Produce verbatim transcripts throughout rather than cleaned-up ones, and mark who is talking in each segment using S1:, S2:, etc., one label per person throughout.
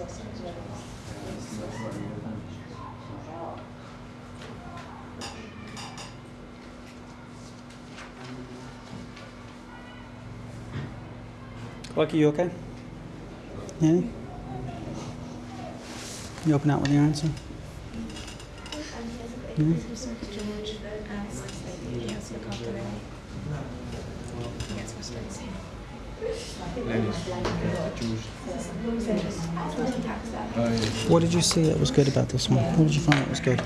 S1: Lucky, you okay? Yeah? You open out with your answer? Yeah?
S2: George asks that he has to look after Lenny. He gets frustrated.
S1: What did you see that was good about this one? What did you find that was good?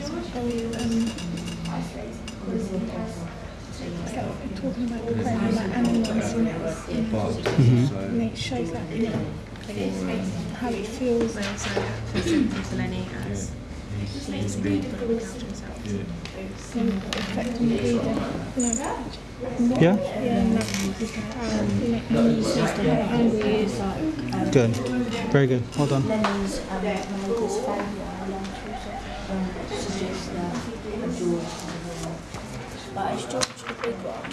S2: Talking about the claim about animals, you know,
S1: Mm-hmm.
S2: and it shows that, you know, how it feels. They also have to send them to Lenny as he's really got to look after himself. So affecting the breathing, you know.
S1: Yeah?
S2: Yeah, and that's how, you know, how angry he is, like.
S1: Good. Very good. Well done.
S3: Lenny's um, his failure along to suggest that George, but is George the big one?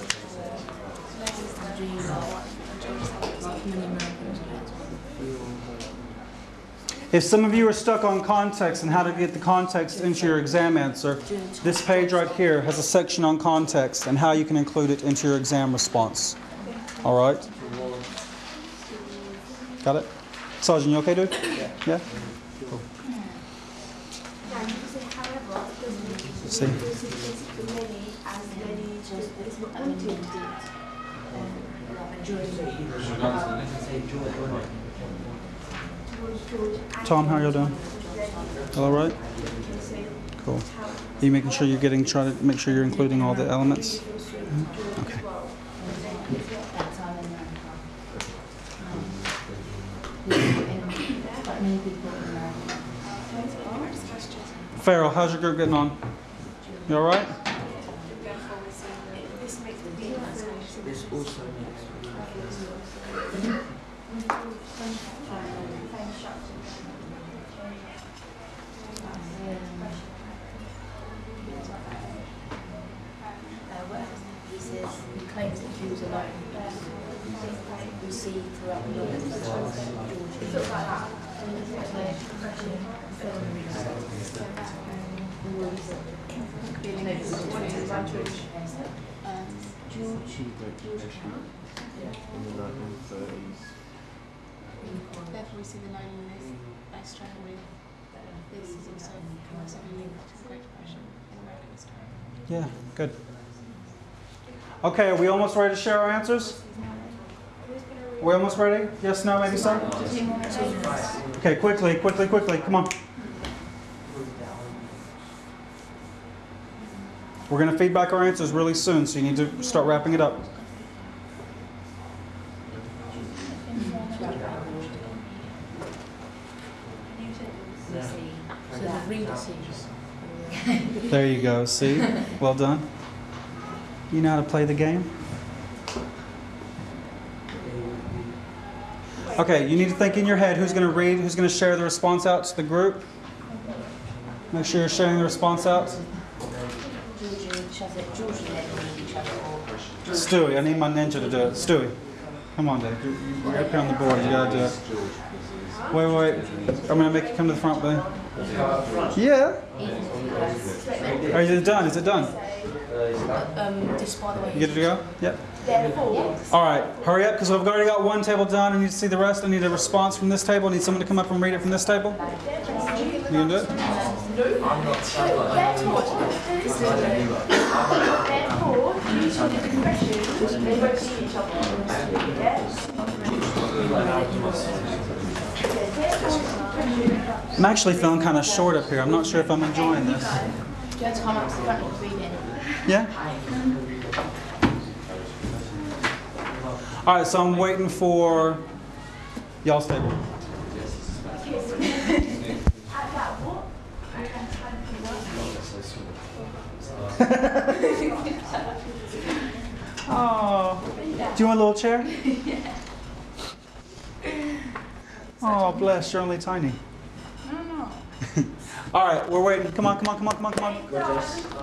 S1: If some of you are stuck on context and how to get the context into your exam answer, this page right here has a section on context and how you can include it into your exam response. All right? Got it? Sergeant, you okay, dude? Yeah? Yeah? Cool. See? Tom, how are you doing? All right? Cool. Are you making sure you're getting, try to make sure you're including all the elements? Mm-hmm. Okay. Farrell, how's your group getting on? You all right?
S3: He says he claims that he was alone. We see throughout the novel
S2: Therefore, we see the loneliness they struggle with. This is also massively linked to the Great Depression in American history.
S1: Yeah, good. Okay, are we almost ready to share our answers? Are we almost ready? Yes, no, maybe so? Okay, quickly, quickly, quickly, come on. We're going to feedback our answers really soon, so you need to start wrapping it up.
S3: So the reader sees.
S1: There you go, see? Well done. You know how to play the game? Okay, you need to think in your head who's going to read, who's going to share the response out to the group. Make sure you're sharing the response out. Stewie, I need my ninja to do it. Stewie, come on, Dave. You're, you're up here on the board. You got to do it. Wait, wait. I'm going to make you come to the front, buddy. Yeah. Are you done? Is it done?
S3: Um, despite the way
S1: You get it to go? Yep. All right, hurry up, because I've already got one table done. I need to see the rest. I need a response from this table. I need someone to come up and read it from this table. You gonna do it? I'm actually feeling kind of short up here. I'm not sure if I'm enjoying this.
S3: you have to come up to the front and read it.
S1: Yeah? All right, so I'm waiting for y'all's table. Oh, do you want a little chair? Oh, bless, you're only tiny.
S2: No, no.
S1: All right, we're waiting. Come on, come on, come on, come on, come on.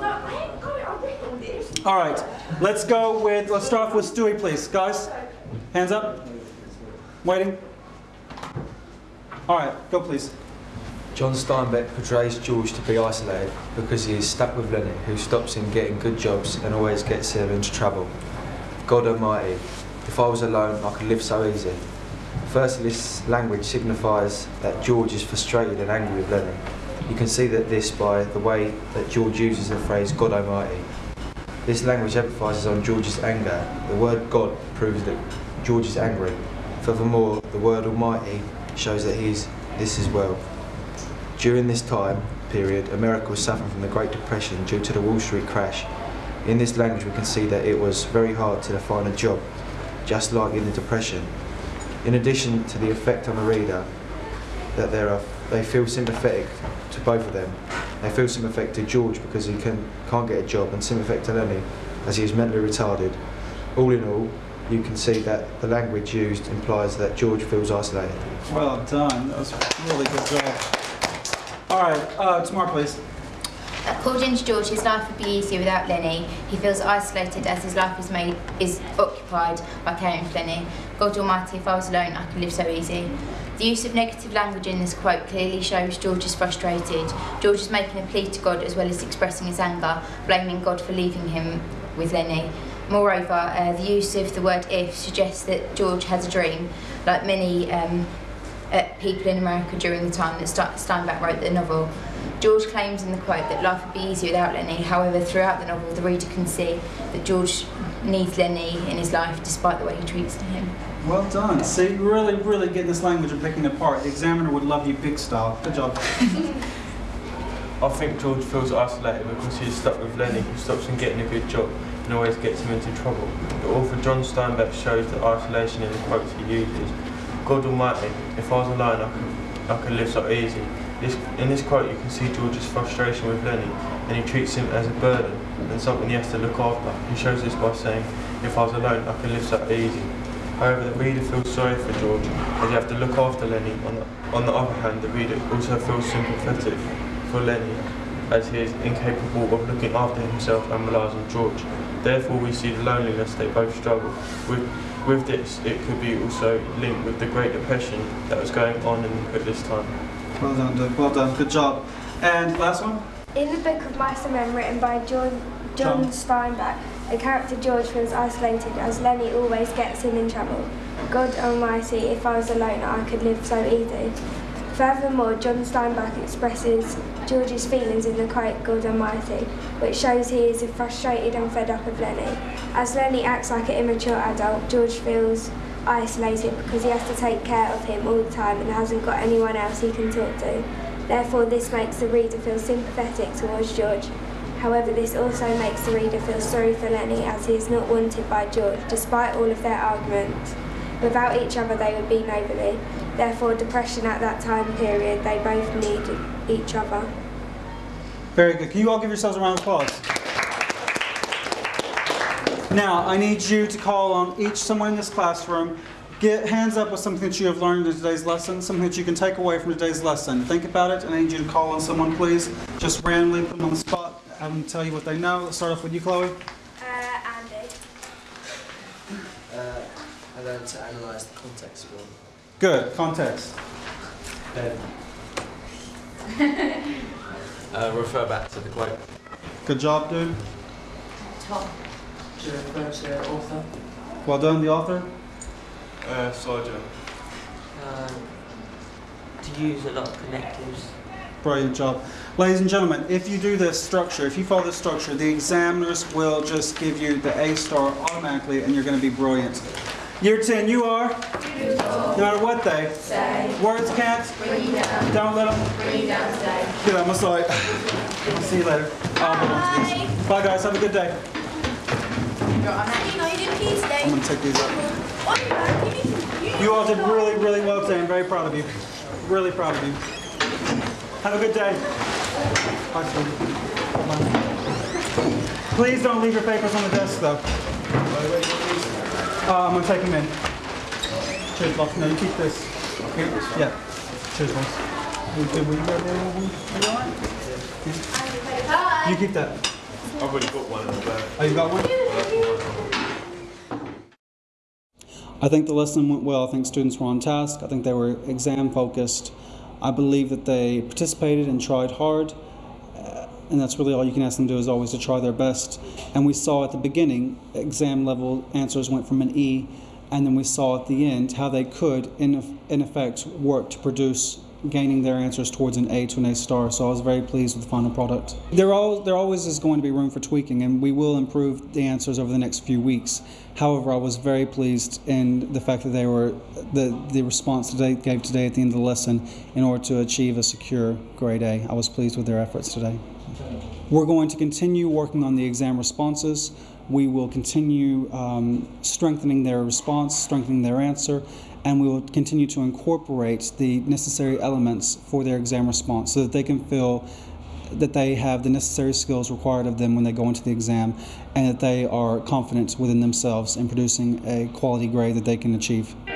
S1: All right, let's go with, let's start off with Stewie, please. Guys, hands up. Waiting. All right, go please.
S4: John Steinbeck portrays George to be isolated because he is stuck with Lenny, who stops him getting good jobs and always gets him into trouble. God Almighty, if I was alone, I could live so easy. Firstly, this language signifies that George is frustrated and angry with Lenny. You can see that this by the way that George uses the phrase God Almighty. This language emphasises on George's anger. The word God proves that George is angry. Furthermore, the word Almighty shows that he is this as well. During this time period, America was suffering from the Great Depression due to the Wall Street crash. In this language we can see that it was very hard to find a job, just like in the Depression. In addition to the effect on the reader, that there are, they feel sympathetic to both of them. They feel sympathetic to George because he can, can't get a job, and sympathetic to Lenny as he is mentally retarded. All in all, you can see that the language used implies that George feels isolated.
S1: Well done. That was a really good job. All right, uh, Tamar, please.
S5: According to George, his life would be easier without Lenny. He feels isolated as his life is made is occupied by caring for Lenny. God Almighty, if I was alone, I could live so easy. The use of negative language in this quote clearly shows George is frustrated. George is making a plea to God as well as expressing his anger, blaming God for leaving him with Lenny. Moreover, uh, the use of the word if suggests that George has a dream, like many um, uh, people in America during the time that Steinbeck wrote the novel. George claims in the quote that life would be easier without Lenny. However, throughout the novel, the reader can see that George needs Lenny in his life despite the way he treats him.
S1: Well done. See, really, really getting this language and picking it apart. The examiner would love you big style. Good job.
S6: I think George feels isolated because he's stuck with Lenny, who stops him getting a good job and always gets him into trouble. The author John Steinbeck shows that isolation in the quotes he uses. God Almighty, if I was alone, I could, I could live so easy. This, in this quote you can see George's frustration with Lenny, and he treats him as a burden and something he has to look after. He shows this by saying, if I was alone, I could live so easy. However, the reader feels sorry for George, as he has to look after Lenny. On the, on the other hand, the reader also feels sympathetic for Lenny, as he is incapable of looking after himself and relies on George. Therefore, we see the loneliness they both struggle with. With this, it could be also linked with the Great Depression that was going on in, at this time.
S1: Well done, Doug. Well done. Good job. And last one?
S7: In the book of Mice and Men, written by John, John Steinbeck, the character George feels isolated as Lenny always gets him in trouble. God Almighty, if I was alone, I could live so easy. Furthermore, John Steinbeck expresses George's feelings in the quote, God Almighty, which shows he is frustrated and fed up with Lenny. As Lenny acts like an immature adult, George feels isolated because he has to take care of him all the time and hasn't got anyone else he can talk to. Therefore, this makes the reader feel sympathetic towards George. However, this also makes the reader feel sorry for Lenny as he is not wanted by George, despite all of their arguments. Without each other, they would be nobody. Therefore, depression at that time period, they both needed each other.
S1: Very good. Can you all give yourselves a round of applause? Now, I need you to call on each someone in this classroom. Get hands up with something that you have learned in today's lesson, something that you can take away from today's lesson. Think about it, and I need you to call on someone, please. Just randomly put them on the spot, have them tell you what they know. Let's start off with you, Chloe.
S7: Uh, Andy.
S8: Uh, I learned to analyse the context more.
S1: Good. Context.
S8: Ben. uh, refer back to the quote.
S1: Good job, dude.
S5: Tom.
S8: To refer to the author.
S1: Well done, the author.
S6: Uh, Sergeant.
S9: Um, to use a lot of connectives.
S1: Brilliant job. Ladies and gentlemen, if you do this structure, if you follow this structure, the examiners will just give you the A star automatically and you're going to be brilliant. Year ten, you are? No matter what they
S5: Say.
S1: Words can't?
S5: Bring you down.
S1: Don't let them?
S5: Bring you down today.
S1: Get out my sight. I'll see you later. Bye. Bye guys, have a good day.
S5: No, you didn't pee today.
S1: I'm going to take these up. You all did really, really well today. I'm very proud of you. Really proud of you. Have a good day. Bye, sweetie. Bye. Please don't leave your papers on the desk, though. Uh, I'm going to take them in. Cheers, boss. No, you keep this. Here. Yeah. Cheers, boss. Did we grab the other one? You all right? Yeah. You keep that.
S6: I've already got one in the bag.
S1: Oh, you got one? I think the lesson went well. I think students were on task. I think they were exam focused. I believe that they participated and tried hard, uh, and that's really all you can ask them to do, is always to try their best. And we saw at the beginning, exam level answers went from an E, and then we saw at the end how they could, in, in effect, work to produce gaining their answers towards an A to an A star. So I was very pleased with the final product. There, all, there always is going to be room for tweaking, and we will improve the answers over the next few weeks. However, I was very pleased in the fact that they were the, the response that they gave today at the end of the lesson in order to achieve a secure grade A. I was pleased with their efforts today. We're going to continue working on the exam responses. We will continue um, strengthening their response, strengthening their answer, and we will continue to incorporate the necessary elements for their exam response so that they can feel that they have the necessary skills required of them when they go into the exam, and that they are confident within themselves in producing a quality grade that they can achieve.